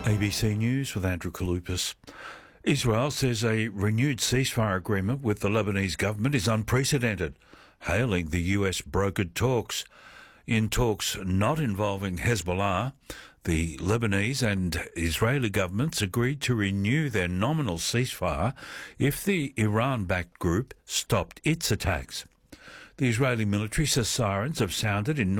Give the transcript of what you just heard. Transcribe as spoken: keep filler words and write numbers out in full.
A B C News with Andrew Kaloupas. Israel says a renewed ceasefire agreement with the Lebanese government is unprecedented, hailing the U S brokered talks. In talks not involving Hezbollah, the Lebanese and Israeli governments agreed to renew their nominal ceasefire if the Iran-backed group stopped its attacks. The Israeli military says sirens have sounded in